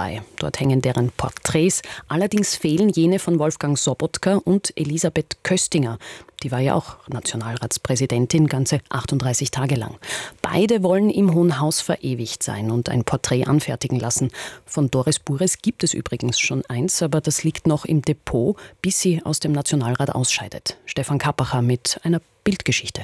dabei. Dort hängen deren Porträts. Allerdings fehlen jene von Wolfgang Sobotka und Elisabeth Köstinger. Die war ja auch Nationalratspräsidentin, ganze 38 Tage lang. Beide wollen im Hohen Haus verewigt sein und ein Porträt anfertigen lassen. Von Doris Bures gibt es übrigens schon eins, aber das liegt noch im Depot, bis sie aus dem Nationalrat ausscheidet. Stefan Kappacher mit einer Bildgeschichte.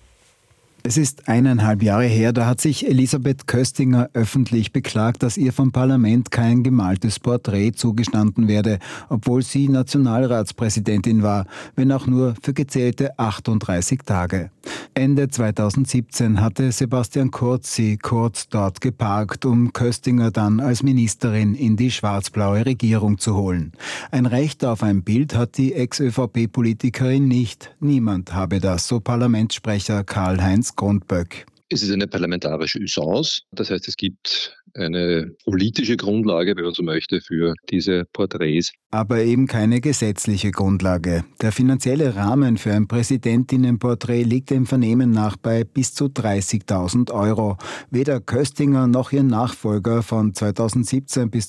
Es ist 1,5 Jahre her, da hat sich Elisabeth Köstinger öffentlich beklagt, dass ihr vom Parlament kein gemaltes Porträt zugestanden werde, obwohl sie Nationalratspräsidentin war, wenn auch nur für gezählte 38 Tage. Ende 2017 hatte Sebastian Kurz sie kurz dort geparkt, um Köstinger dann als Ministerin in die schwarz-blaue Regierung zu holen. Ein Recht auf ein Bild hat die Ex-ÖVP-Politikerin nicht. Niemand habe das, so Parlamentssprecher Karl-Heinz Grundböck. Es ist eine parlamentarische Usance. Das heißt, es gibt eine politische Grundlage, wenn man so möchte, für diese Porträts. Aber eben keine gesetzliche Grundlage. Der finanzielle Rahmen für ein Präsidentinnenporträt liegt dem Vernehmen nach bei bis zu 30.000 Euro. Weder Köstinger noch ihr Nachfolger von 2017 bis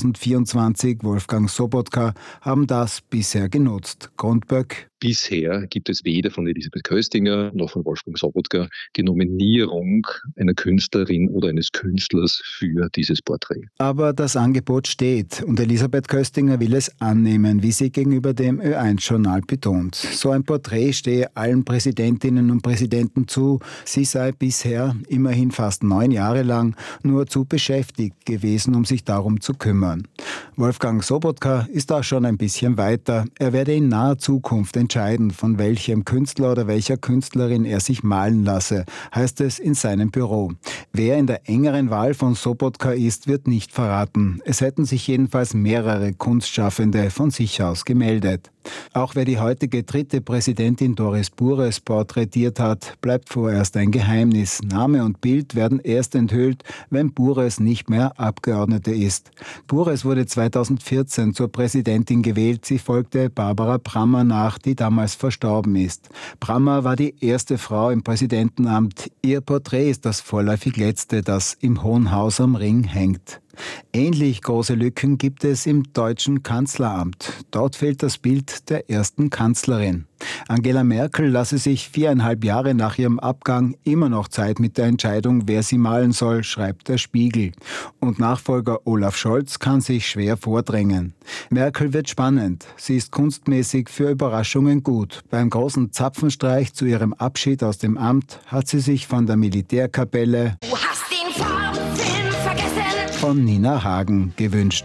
2024, Wolfgang Sobotka, haben das bisher genutzt. Grundböck: Bisher gibt es weder von Elisabeth Köstinger noch von Wolfgang Sobotka die Nominierung einer Künstlerin oder eines Künstlers für dieses Porträt. Aber das Angebot steht und Elisabeth Köstinger will es annehmen, wie sie gegenüber dem Ö1-Journal betont. So ein Porträt stehe allen Präsidentinnen und Präsidenten zu. Sie sei bisher, immerhin fast 9 Jahre lang, nur zu beschäftigt gewesen, um sich darum zu kümmern. Wolfgang Sobotka ist da schon ein bisschen weiter. Er werde in naher Zukunft entscheiden, von welchem Künstler oder welcher Künstlerin er sich malen lasse, heißt es in seinem Büro. Wer in der engeren Wahl von Sobotka ist, wird nicht verraten. Es hätten sich jedenfalls mehrere Kunstschaffende von sich aus gemeldet. Auch wer die heutige 3. Präsidentin Doris Bures porträtiert hat, bleibt vorerst ein Geheimnis. Name und Bild werden erst enthüllt, wenn Bures nicht mehr Abgeordnete ist. Bures wurde 2014 zur Präsidentin gewählt. Sie folgte Barbara Brammer nach, die damals verstorben ist. Brammer war die erste Frau im Präsidentenamt. Ihr Porträt ist das vorläufig letzte, das im Hohen Haus am Ring hängt. Ähnlich große Lücken gibt es im deutschen Kanzleramt. Dort fehlt das Bild der ersten Kanzlerin. Angela Merkel lasse sich 4,5 Jahre nach ihrem Abgang immer noch Zeit mit der Entscheidung, wer sie malen soll, schreibt der Spiegel. Und Nachfolger Olaf Scholz kann sich schwer vordrängen. Merkel wird spannend. Sie ist kunstmäßig für Überraschungen gut. Beim großen Zapfenstreich zu ihrem Abschied aus dem Amt hat sie sich von der Militärkapelle von Nina Hagen gewünscht.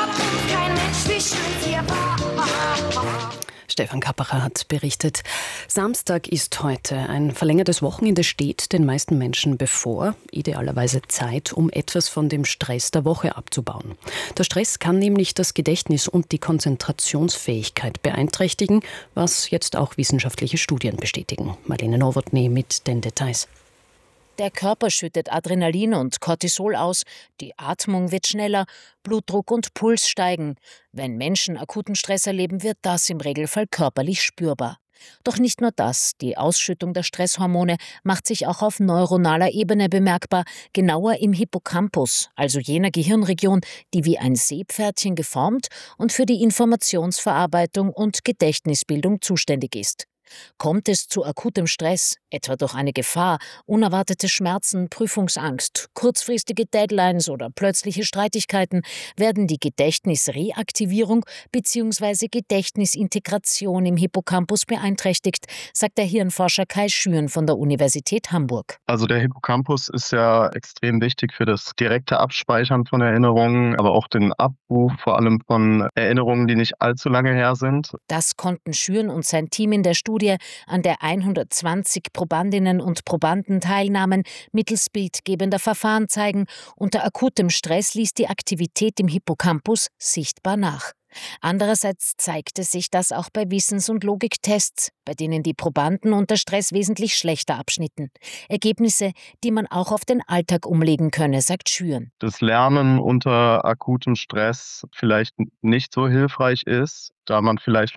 Stefan Kappacher hat berichtet. Samstag ist heute. Ein verlängertes Wochenende steht den meisten Menschen bevor. Idealerweise Zeit, um etwas von dem Stress der Woche abzubauen. Der Stress kann nämlich das Gedächtnis und die Konzentrationsfähigkeit beeinträchtigen, was jetzt auch wissenschaftliche Studien bestätigen. Marlene Nowotny mit den Details. Der Körper schüttet Adrenalin und Cortisol aus, die Atmung wird schneller, Blutdruck und Puls steigen. Wenn Menschen akuten Stress erleben, wird das im Regelfall körperlich spürbar. Doch nicht nur das, die Ausschüttung der Stresshormone macht sich auch auf neuronaler Ebene bemerkbar, genauer im Hippocampus, also jener Gehirnregion, die wie ein Seepferdchen geformt und für die Informationsverarbeitung und Gedächtnisbildung zuständig ist. Kommt es zu akutem Stress, etwa durch eine Gefahr, unerwartete Schmerzen, Prüfungsangst, kurzfristige Deadlines oder plötzliche Streitigkeiten, werden die Gedächtnisreaktivierung bzw. Gedächtnisintegration im Hippocampus beeinträchtigt, sagt der Hirnforscher Kai Schüren von der Universität Hamburg. Also der Hippocampus ist ja extrem wichtig für das direkte Abspeichern von Erinnerungen, aber auch den Abruf, vor allem von Erinnerungen, die nicht allzu lange her sind. Das konnten Schüren und sein Team in der Studie, an der 120 Probandinnen und Probanden teilnahmen, mittels bildgebender Verfahren zeigen. Unter akutem Stress ließ die Aktivität im Hippocampus sichtbar nach. Andererseits zeigte sich das auch bei Wissens- und Logiktests, bei denen die Probanden unter Stress wesentlich schlechter abschnitten. Ergebnisse, die man auch auf den Alltag umlegen könne, sagt Schüren. Das Lernen unter akutem Stress vielleicht nicht so hilfreich ist, da man vielleicht nicht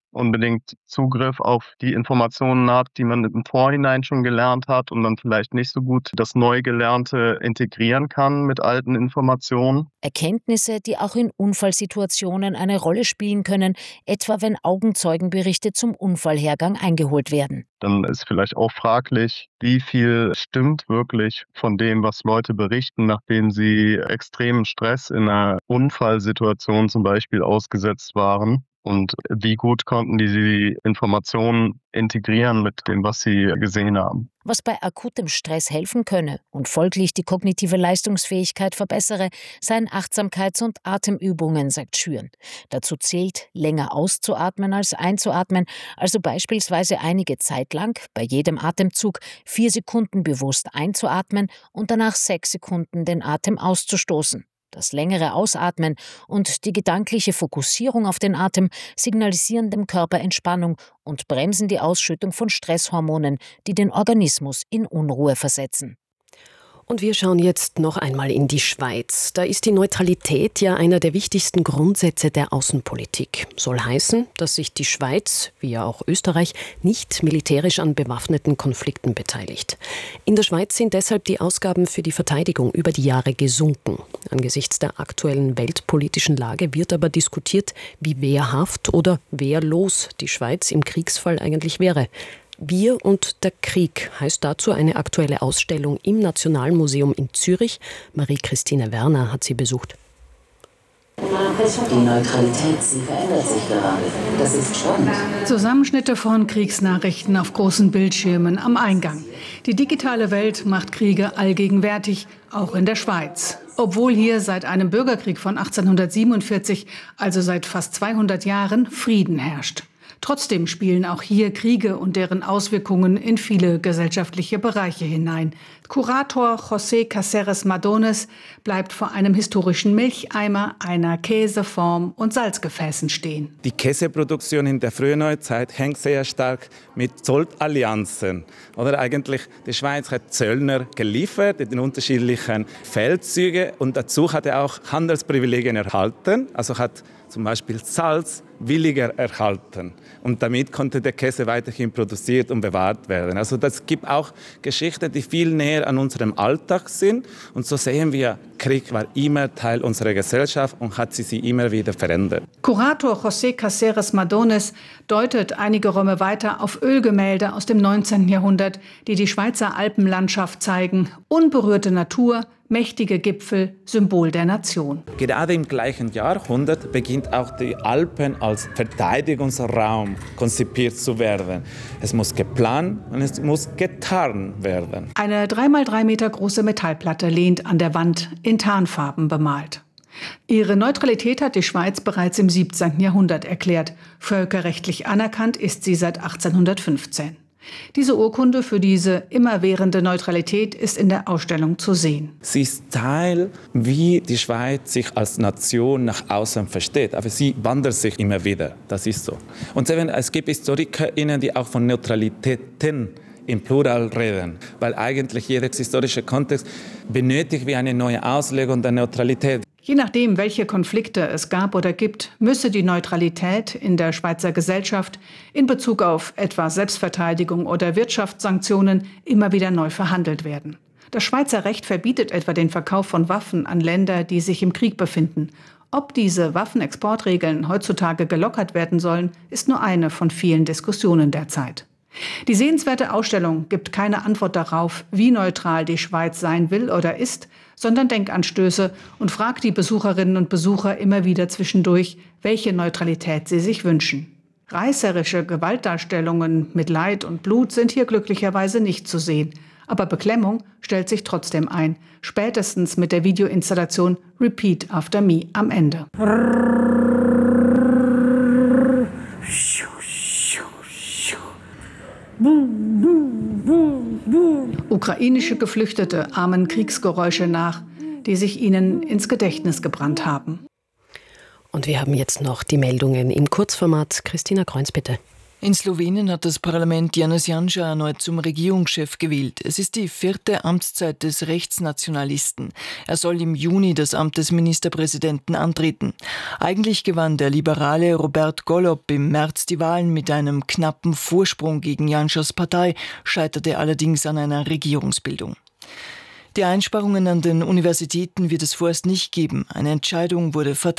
unbedingt Zugriff auf die Informationen hat, die man im Vorhinein schon gelernt hat und dann vielleicht nicht so gut das Neugelernte integrieren kann mit alten Informationen. Erkenntnisse, die auch in Unfallsituationen eine Rolle spielen können, etwa wenn Augenzeugenberichte zum Unfallhergang eingeholt werden. Dann ist vielleicht auch fraglich, wie viel stimmt wirklich von dem, was Leute berichten, nachdem sie extremen Stress in einer Unfallsituation zum Beispiel ausgesetzt waren. Und wie gut konnten die Informationen integrieren mit dem, was sie gesehen haben. Was bei akutem Stress helfen könne und folglich die kognitive Leistungsfähigkeit verbessere, seien Achtsamkeits- und Atemübungen, sagt Schüren. Dazu zählt, länger auszuatmen als einzuatmen, also beispielsweise einige Zeit lang, bei jedem Atemzug 4 Sekunden bewusst einzuatmen und danach 6 Sekunden den Atem auszustoßen. Das längere Ausatmen und die gedankliche Fokussierung auf den Atem signalisieren dem Körper Entspannung und bremsen die Ausschüttung von Stresshormonen, die den Organismus in Unruhe versetzen. Und wir schauen jetzt noch einmal in die Schweiz. Da ist die Neutralität ja einer der wichtigsten Grundsätze der Außenpolitik. Soll heißen, dass sich die Schweiz, wie ja auch Österreich, nicht militärisch an bewaffneten Konflikten beteiligt. In der Schweiz sind deshalb die Ausgaben für die Verteidigung über die Jahre gesunken. Angesichts der aktuellen weltpolitischen Lage wird aber diskutiert, wie wehrhaft oder wehrlos die Schweiz im Kriegsfall eigentlich wäre. Wir und der Krieg heißt dazu eine aktuelle Ausstellung im Nationalmuseum in Zürich. Marie-Christine Werner hat sie besucht. Die Neutralität, sie verändert sich gerade. Das ist spannend. Zusammenschnitte von Kriegsnachrichten auf großen Bildschirmen am Eingang. Die digitale Welt macht Kriege allgegenwärtig, auch in der Schweiz. Obwohl hier seit einem Bürgerkrieg von 1847, also seit fast 200 Jahren, Frieden herrscht. Trotzdem spielen auch hier Kriege und deren Auswirkungen in viele gesellschaftliche Bereiche hinein. Kurator José Cáceres Madones bleibt vor einem historischen Milcheimer, einer Käseform und Salzgefäßen stehen. Die Käseproduktion in der frühen Neuzeit hängt sehr stark mit Zollallianzen. Oder eigentlich, die Schweiz hat Zöllner geliefert in den unterschiedlichen Feldzügen und dazu hat er auch Handelsprivilegien erhalten, also hat zum Beispiel Salz billiger erhalten. Und damit konnte der Käse weiterhin produziert und bewahrt werden. Also das gibt auch Geschichten, die viel näher an unserem Alltag sind. Und so sehen wir, Krieg war immer Teil unserer Gesellschaft und hat sie immer wieder verändert. Kurator José Cáceres Madones deutet einige Räume weiter auf Ölgemälde aus dem 19. Jahrhundert, die die Schweizer Alpenlandschaft zeigen. Unberührte Natur, mächtige Gipfel, Symbol der Nation. Gerade im gleichen Jahrhundert beginnt auch die Alpen als Verteidigungsraum konzipiert zu werden. Es muss geplant und es muss getarnt werden. Eine 3x3 Meter große Metallplatte lehnt an der Wand, in Tarnfarben bemalt. Ihre Neutralität hat die Schweiz bereits im 17. Jahrhundert erklärt. Völkerrechtlich anerkannt ist sie seit 1815. Diese Urkunde für diese immerwährende Neutralität ist in der Ausstellung zu sehen. Sie ist Teil, wie die Schweiz sich als Nation nach außen versteht. Aber sie wandelt sich immer wieder. Das ist so. Und es gibt HistorikerInnen, die auch von Neutralitäten im Plural reden. Weil eigentlich jeder historische Kontext benötigt wie eine neue Auslegung der Neutralität. Je nachdem, welche Konflikte es gab oder gibt, müsse die Neutralität in der Schweizer Gesellschaft in Bezug auf etwa Selbstverteidigung oder Wirtschaftssanktionen immer wieder neu verhandelt werden. Das Schweizer Recht verbietet etwa den Verkauf von Waffen an Länder, die sich im Krieg befinden. Ob diese Waffenexportregeln heutzutage gelockert werden sollen, ist nur eine von vielen Diskussionen derzeit. Die sehenswerte Ausstellung gibt keine Antwort darauf, wie neutral die Schweiz sein will oder ist, sondern Denkanstöße und fragt die Besucherinnen und Besucher immer wieder zwischendurch, welche Neutralität sie sich wünschen. Reißerische Gewaltdarstellungen mit Leid und Blut sind hier glücklicherweise nicht zu sehen. Aber Beklemmung stellt sich trotzdem ein, spätestens mit der Videoinstallation Repeat After Me am Ende. Ukrainische Geflüchtete ahmen Kriegsgeräusche nach, die sich ihnen ins Gedächtnis gebrannt haben. Und wir haben jetzt noch die Meldungen im Kurzformat. Christina Kreuz, bitte. In Slowenien hat das Parlament Janez Janša erneut zum Regierungschef gewählt. Es ist die 4. Amtszeit des Rechtsnationalisten. Er soll im Juni das Amt des Ministerpräsidenten antreten. Eigentlich gewann der Liberale Robert Golob im März die Wahlen mit einem knappen Vorsprung gegen Janšas Partei, scheiterte allerdings an einer Regierungsbildung. Die Einsparungen an den Universitäten wird es vorerst nicht geben. Eine Entscheidung wurde vertagt.